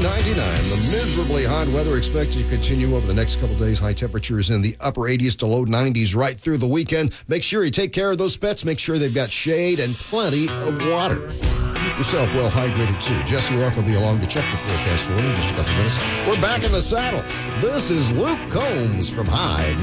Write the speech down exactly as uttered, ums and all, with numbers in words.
ninety-nine. The miserably hot weather expected to continue over the next couple days. High temperatures in the upper eighties to low nineties right through the weekend. Make sure you take care of those pets. Make sure they've got shade and plenty of water. Keep yourself well hydrated, too. Jesse Rock will be along to check the forecast for you in just a couple minutes. We're back in the saddle. This is Luke Combs from High